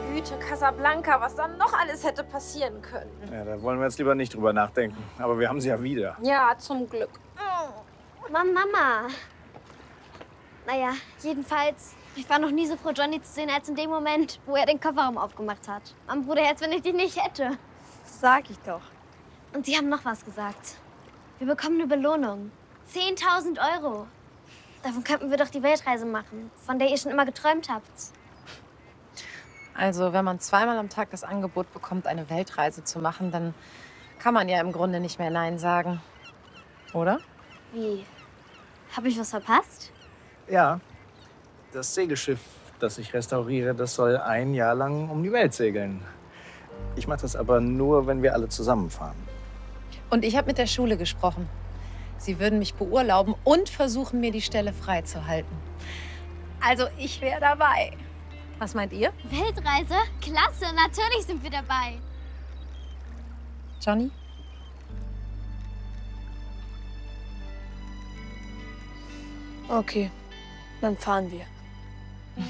Güte, Casablanca, was dann noch alles hätte passieren können. Ja, da wollen wir jetzt lieber nicht drüber nachdenken. Aber wir haben sie ja wieder. Ja, zum Glück. Mama. Naja, jedenfalls, ich war noch nie so froh, Johnny zu sehen, als in dem Moment, wo er den Kofferraum aufgemacht hat. Am Bruderherz, wenn ich dich nicht hätte. Das sag ich doch. Und sie haben noch was gesagt. Wir bekommen eine Belohnung. 10.000 Euro. Davon könnten wir doch die Weltreise machen, von der ihr schon immer geträumt habt. Also, wenn man zweimal am Tag das Angebot bekommt, eine Weltreise zu machen, dann kann man ja im Grunde nicht mehr Nein sagen. Oder? Wie? Habe ich was verpasst? Ja, das Segelschiff, das ich restauriere, das soll ein Jahr lang um die Welt segeln. Ich mache das aber nur, wenn wir alle zusammenfahren. Und ich habe mit der Schule gesprochen. Sie würden mich beurlauben und versuchen, mir die Stelle freizuhalten. Also, ich wäre dabei. Was meint ihr? Weltreise? Klasse, natürlich sind wir dabei. Johnny? Okay, dann fahren wir.